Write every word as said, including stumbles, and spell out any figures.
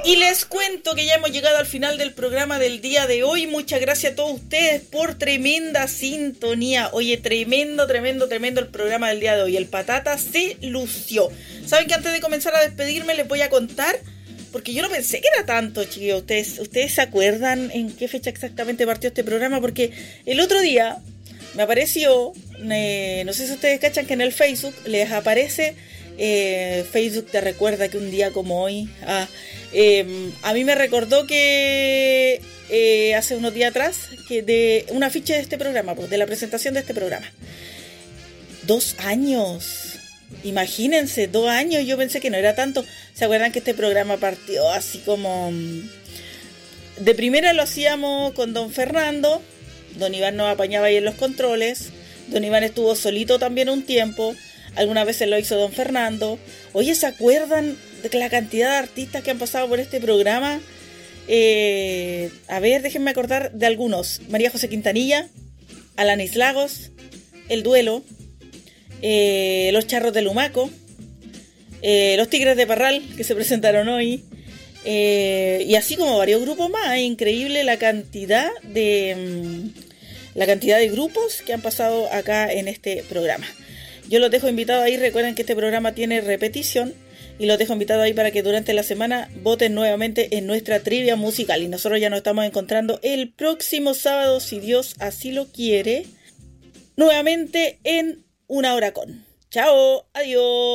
Y les cuento que ya hemos llegado al final del programa del día de hoy. Muchas gracias a todos ustedes por tremenda sintonía. Oye, tremendo, tremendo, tremendo el programa del día de hoy. El Patata se lució. ¿Saben que antes de comenzar a despedirme les voy a contar? Porque yo no pensé que era tanto, chicos. ¿Ustedes, ¿Ustedes se acuerdan en qué fecha exactamente partió este programa? Porque el otro día me apareció, eh, no sé si ustedes cachan que en el Facebook les aparece... Eh, Facebook te recuerda que un día como hoy... Ah, eh, a mí me recordó que eh, hace unos días atrás que de un afiche de este programa, pues, de la presentación de este programa. Dos años. Imagínense, dos años. Yo pensé que no era tanto. ¿Se acuerdan que este programa partió así como... De primera lo hacíamos con don Fernando. Don Iván nos apañaba ahí en los controles. Don Iván estuvo solito también un tiempo. Algunas veces lo hizo don Fernando. Oye, ¿se acuerdan de la cantidad de artistas que han pasado por este programa? Eh, a ver, déjenme acordar de algunos. María José Quintanilla, Alanis Lagos, El Duelo, eh, Los Charros de Lumaco, eh, Los Tigres de Parral, que se presentaron hoy, eh, y así como varios grupos más. Es increíble la cantidad de mmm, la cantidad de grupos que han pasado acá en este programa. Yo los dejo invitados ahí. Recuerden que este programa tiene repetición y los dejo invitados ahí para que durante la semana voten nuevamente en nuestra trivia musical. Y nosotros ya nos estamos encontrando el próximo sábado, si Dios así lo quiere, nuevamente en Una Hora Con. Chao, adiós.